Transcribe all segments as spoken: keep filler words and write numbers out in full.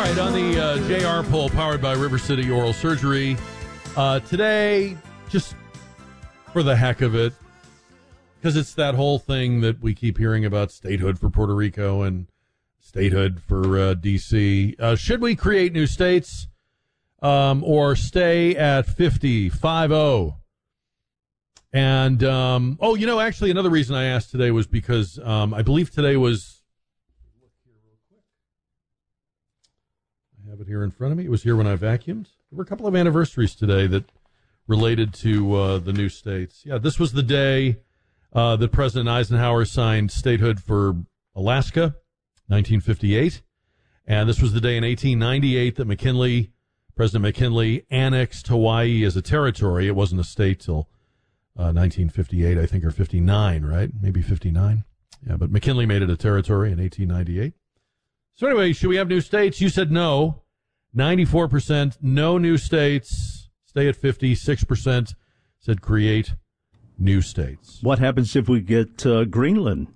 right, on the uh, J R poll powered by River City Oral Surgery, uh, today, just for the heck of it, because it's that whole thing that we keep hearing about statehood for Puerto Rico and statehood for uh, D C. Uh, should we create new states um, or stay at fifty, five oh? And, um, oh, you know, actually, another reason I asked today was because um, I believe today was, look here real quick. I have it here in front of me. It was here when I vacuumed. There were a couple of anniversaries today that related to uh, the new states. Yeah, this was the day uh, that President Eisenhower signed statehood for Alaska, nineteen fifty-eight. And this was the day in eighteen ninety-eight that McKinley, President McKinley, annexed Hawaii as a territory. It wasn't a state till Uh, nineteen fifty-eight, I think, or fifty-nine, right? Maybe fifty-nine. Yeah, but McKinley made it a territory in eighteen ninety-eight. So anyway, should we have new states? You said no. ninety-four percent, no new states. Stay at fifty. six percent said create new states. What happens if we get uh, Greenland?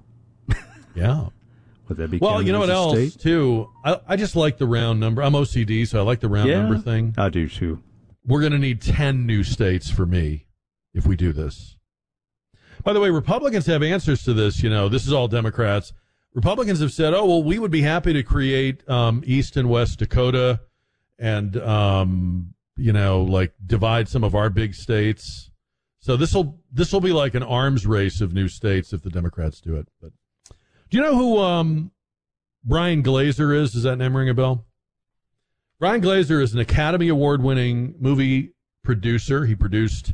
Yeah. Would that be well, you know what else, state? too? I, I just like the round number. I'm O C D, so I like the round yeah, number thing. I do, too. We're going to need ten new states for me if we do this. By the way, Republicans have answers to this. You know, this is all Democrats. Republicans have said, oh, well, we would be happy to create um, East and West Dakota and, um, you know, like divide some of our big states. So this will this will be like an arms race of new states if the Democrats do it. But do you know who um, Brian Glazer is? Does that name ring a bell? Brian Glazer is an Academy Award-winning movie producer. He produced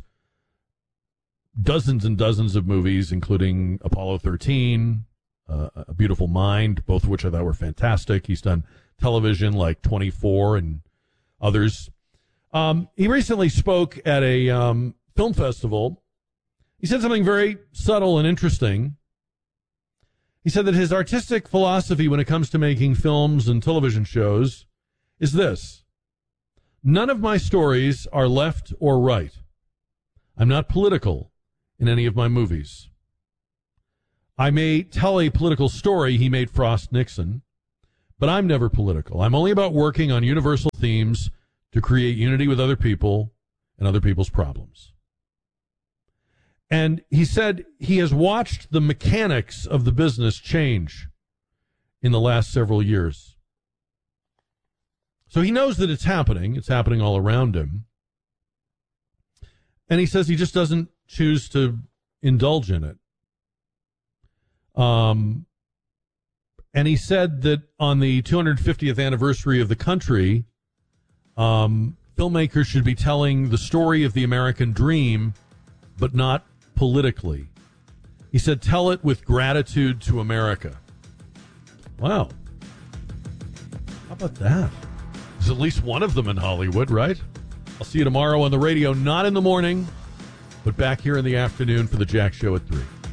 dozens and dozens of movies, including Apollo thirteen, uh, A Beautiful Mind, both of which I thought were fantastic. He's done television like twenty-four and others. Um, he recently spoke at a um, film festival. He said something very subtle and interesting. He said that his artistic philosophy when it comes to making films and television shows is this: none of my stories are left or right. I'm not political in any of my movies. I may tell a political story. He made Frost Nixon, but I'm never political. I'm only about working on universal themes to create unity with other people and other people's problems. And he said he has watched the mechanics of the business change in the last several years. So he knows that it's happening. It's happening all around him. And he says he just doesn't choose to indulge in it. Um, and he said that on the two hundred fiftieth anniversary of the country, um, filmmakers should be telling the story of the American dream, but not politically. He said, tell it with gratitude to America. Wow. How about that? There's at least one of them in Hollywood, right? I'll see you tomorrow on the radio, not in the morning, but back here in the afternoon for the Jack Show at three.